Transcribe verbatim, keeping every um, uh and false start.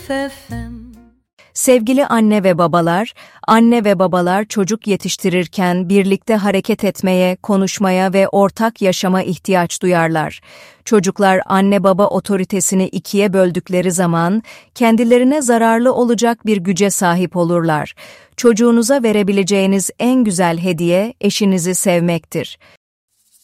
F M. Sevgili anne ve babalar, anne ve babalar çocuk yetiştirirken birlikte hareket etmeye, konuşmaya ve ortak yaşama ihtiyaç duyarlar. Çocuklar anne baba otoritesini ikiye böldükleri zaman kendilerine zararlı olacak bir güce sahip olurlar. Çocuğunuza verebileceğiniz en güzel hediye eşinizi sevmektir.